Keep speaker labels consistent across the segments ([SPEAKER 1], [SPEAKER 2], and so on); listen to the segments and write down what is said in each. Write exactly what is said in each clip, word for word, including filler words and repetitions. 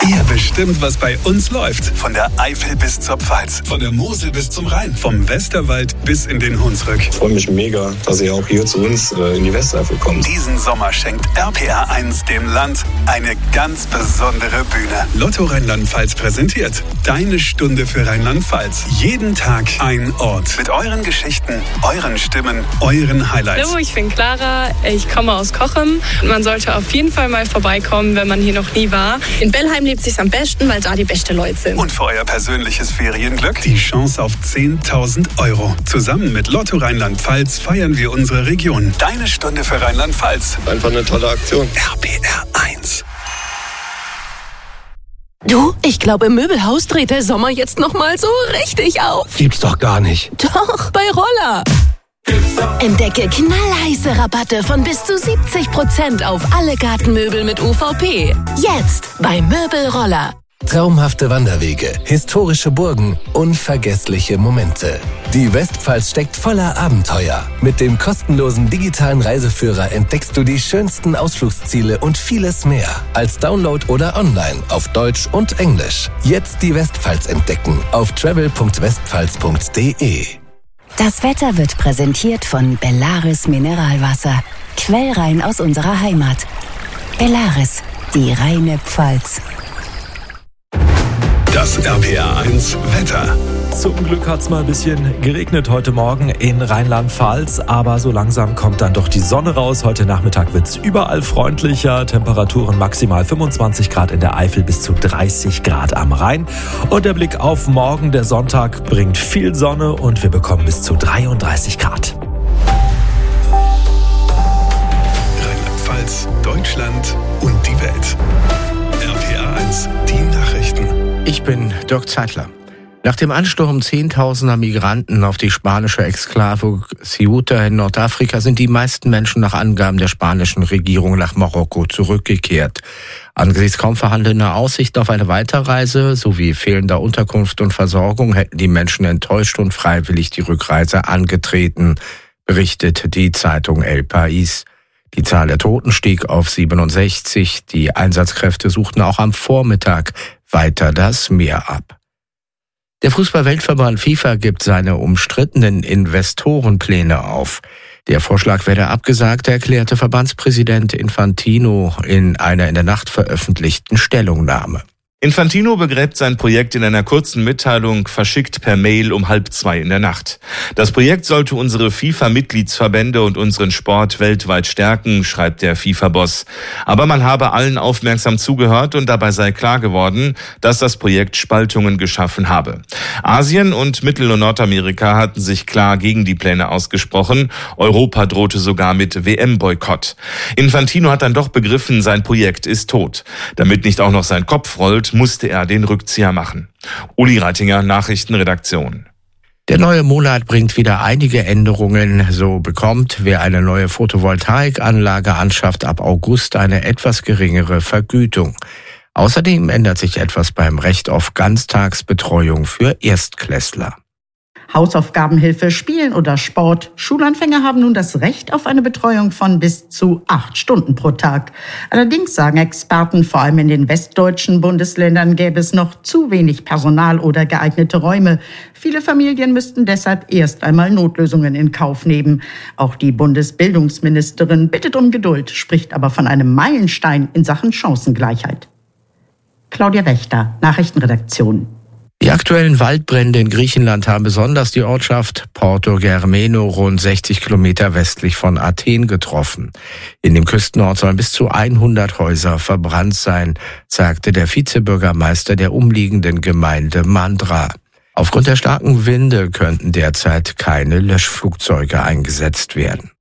[SPEAKER 1] Ihr bestimmt, was bei uns läuft. Von der Eifel bis zur Pfalz, von der Mosel bis zum Rhein, vom Westerwald bis in den Hunsrück.
[SPEAKER 2] Ich freue mich mega, dass ihr auch hier zu uns äh, in die Westeifel kommt.
[SPEAKER 1] Diesen Sommer schenkt R P R eins dem Land eine ganz besondere Bühne. Lotto Rheinland-Pfalz präsentiert Deine Stunde für Rheinland-Pfalz. Jeden Tag ein Ort. Mit euren Geschichten, euren Stimmen, euren Highlights.
[SPEAKER 3] Hallo, ich bin Clara. Ich komme aus Cochem. Man sollte auf jeden Fall mal vorbeikommen, wenn man hier noch nie war. In Bellheim lebt sich's am besten, weil da die beste Leute sind.
[SPEAKER 1] Und für euer persönliches Ferienglück die Chance auf zehntausend Euro. Zusammen mit Lotto Rheinland-Pfalz feiern wir unsere Region. Deine Stunde für Rheinland-Pfalz.
[SPEAKER 2] Einfach eine tolle Aktion.
[SPEAKER 1] R P R eins.
[SPEAKER 4] Du, ich glaube, im Möbelhaus dreht der Sommer jetzt noch mal so richtig auf.
[SPEAKER 5] Gibt's doch gar nicht.
[SPEAKER 4] Doch, bei Roller. Entdecke knallheiße Rabatte von bis zu siebzig Prozent auf alle Gartenmöbel mit U V P. Jetzt bei Möbelroller.
[SPEAKER 5] Traumhafte Wanderwege, historische Burgen, unvergessliche Momente. Die Westpfalz steckt voller Abenteuer. Mit dem kostenlosen digitalen Reiseführer entdeckst du die schönsten Ausflugsziele und vieles mehr. Als Download oder online auf Deutsch und Englisch. Jetzt die Westpfalz entdecken auf travel punkt westpfalz punkt de.
[SPEAKER 6] Das Wetter wird präsentiert von Bellaris Mineralwasser. Quellrein aus unserer Heimat. Bellaris, die reine Pfalz.
[SPEAKER 1] Das R P R eins Wetter.
[SPEAKER 7] Zum Glück hat es mal ein bisschen geregnet heute Morgen in Rheinland-Pfalz, aber so langsam kommt dann doch die Sonne raus. Heute Nachmittag wird es überall freundlicher. Temperaturen maximal fünfundzwanzig Grad in der Eifel bis zu dreißig Grad am Rhein. Und der Blick auf morgen, der Sonntag, bringt viel Sonne und wir bekommen bis zu dreiunddreißig Grad.
[SPEAKER 1] Rheinland-Pfalz, Deutschland und die Welt. R P R eins, die Nachrichten.
[SPEAKER 8] Ich bin Dirk Zeitler. Nach dem Ansturm zehntausender Migranten auf die spanische Exklave Ceuta in Nordafrika sind die meisten Menschen nach Angaben der spanischen Regierung nach Marokko zurückgekehrt. Angesichts kaum vorhandener Aussichten auf eine Weiterreise sowie fehlender Unterkunft und Versorgung hätten die Menschen enttäuscht und freiwillig die Rückreise angetreten, berichtet die Zeitung El País. Die Zahl der Toten stieg auf siebenundsechzig. Die Einsatzkräfte suchten auch am Vormittag weiter das Meer ab. Der Fußball-Weltverband FIFA gibt seine umstrittenen Investorenpläne auf. Der Vorschlag werde abgesagt, erklärte Verbandspräsident Infantino in einer in der Nacht veröffentlichten Stellungnahme.
[SPEAKER 9] Infantino begräbt sein Projekt in einer kurzen Mitteilung, verschickt per Mail um halb zwei in der Nacht. Das Projekt sollte unsere FIFA-Mitgliedsverbände und unseren Sport weltweit stärken, schreibt der FIFA-Boss. Aber man habe allen aufmerksam zugehört und dabei sei klar geworden, dass das Projekt Spaltungen geschaffen habe. Asien und Mittel- und Nordamerika hatten sich klar gegen die Pläne ausgesprochen. Europa drohte sogar mit W M-Boykott. Infantino hat dann doch begriffen, sein Projekt ist tot. Damit nicht auch noch sein Kopf rollt, musste er den Rückzieher machen. Uli Reitinger, Nachrichtenredaktion.
[SPEAKER 8] Der neue Monat bringt wieder einige Änderungen. So bekommt, wer eine neue Photovoltaikanlage anschafft, ab August eine etwas geringere Vergütung. Außerdem ändert sich etwas beim Recht auf Ganztagsbetreuung für Erstklässler.
[SPEAKER 10] Hausaufgabenhilfe, Spielen oder Sport. Schulanfänger haben nun das Recht auf eine Betreuung von bis zu acht Stunden pro Tag. Allerdings sagen Experten, vor allem in den westdeutschen Bundesländern gäbe es noch zu wenig Personal oder geeignete Räume. Viele Familien müssten deshalb erst einmal Notlösungen in Kauf nehmen. Auch die Bundesbildungsministerin bittet um Geduld, spricht aber von einem Meilenstein in Sachen Chancengleichheit. Claudia Wächter, Nachrichtenredaktion.
[SPEAKER 8] Die aktuellen Waldbrände in Griechenland haben besonders die Ortschaft Porto Germeno rund sechzig Kilometer westlich von Athen getroffen. In dem Küstenort sollen bis zu hundert Häuser verbrannt sein, sagte der Vizebürgermeister der umliegenden Gemeinde Mandra. Aufgrund der starken Winde könnten derzeit keine Löschflugzeuge eingesetzt werden.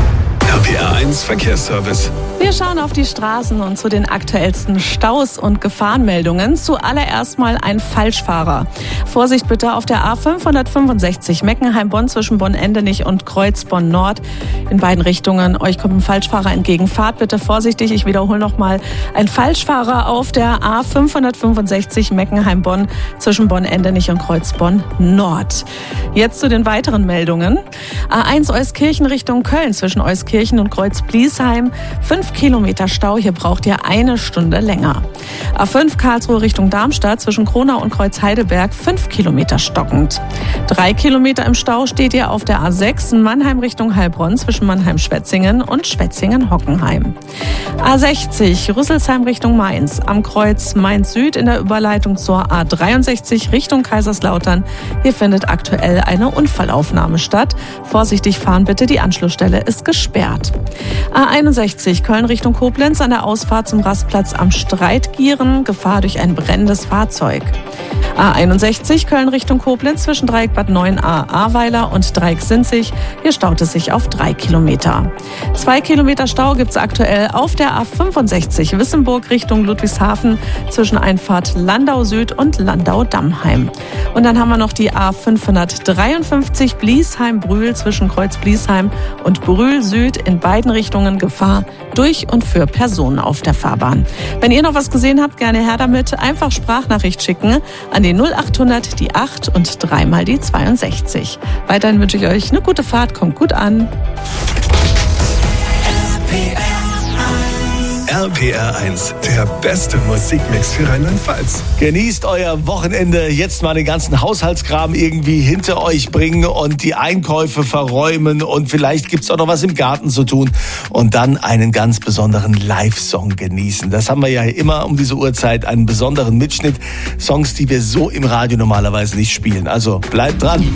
[SPEAKER 1] R P R eins Verkehrsservice.
[SPEAKER 3] Wir schauen auf die Straßen und zu den aktuellsten Staus und Gefahrenmeldungen. Zuallererst mal ein Falschfahrer. Vorsicht bitte auf der A fünfhundertfünfundsechzig Meckenheim-Bonn zwischen Bonn-Endenich und Kreuz-Bonn-Nord. In beiden Richtungen. Euch kommt ein Falschfahrer entgegen. Fahrt bitte vorsichtig. Ich wiederhole nochmal. Ein Falschfahrer auf der A fünfhundertfünfundsechzig Meckenheim-Bonn zwischen Bonn-Endenich und Kreuz-Bonn-Nord. Jetzt zu den weiteren Meldungen. A eins Euskirchen Richtung Köln zwischen Euskirchen Gelsenkirchen und Kreuz-Bliesheim. Fünf Kilometer Stau, hier braucht ihr eine Stunde länger. A fünf Karlsruhe Richtung Darmstadt zwischen Kronau und Kreuz-Heidelberg, fünf Kilometer stockend. Drei Kilometer im Stau steht ihr auf der A sechs Mannheim Richtung Heilbronn zwischen Mannheim-Schwetzingen und Schwetzingen-Hockenheim. A sechzig Rüsselsheim Richtung Mainz am Kreuz Mainz-Süd in der Überleitung zur A dreiundsechzig Richtung Kaiserslautern. Hier findet aktuell eine Unfallaufnahme statt. Vorsichtig fahren bitte, die Anschlussstelle ist gesperrt. A einundsechzig Köln Richtung Koblenz an der Ausfahrt zum Rastplatz am Streitgieren. Gefahr durch ein brennendes Fahrzeug. A einundsechzig Köln Richtung Koblenz zwischen Dreieck Bad neun a Ahrweiler und Dreieck Sinzig. Hier staut es sich auf drei Kilometer. Zwei Kilometer Stau gibt es aktuell auf der A fünfundsechzig Wissemburg Richtung Ludwigshafen zwischen Einfahrt Landau Süd und Landau-Dammheim. Und dann haben wir noch die A fünfhundertdreiundfünfzig Bliesheim-Brühl zwischen Kreuz-Bliesheim und Brühl Süd in beiden Richtungen Gefahr durch und für Personen auf der Fahrbahn. Wenn ihr noch was gesehen habt, gerne her damit. Einfach Sprachnachricht schicken an die null achthundert, die acht und dreimal die zweiundsechzig. Weiterhin wünsche ich euch eine gute Fahrt, kommt gut an.
[SPEAKER 1] R P R eins, der beste Musikmix für Rheinland-Pfalz.
[SPEAKER 11] Genießt euer Wochenende, jetzt mal den ganzen Haushaltskram irgendwie hinter euch bringen und die Einkäufe verräumen und vielleicht gibt's auch noch was im Garten zu tun und dann einen ganz besonderen Live-Song genießen. Das haben wir ja immer um diese Uhrzeit, einen besonderen Mitschnitt, Songs, die wir so im Radio normalerweise nicht spielen. Also bleibt dran.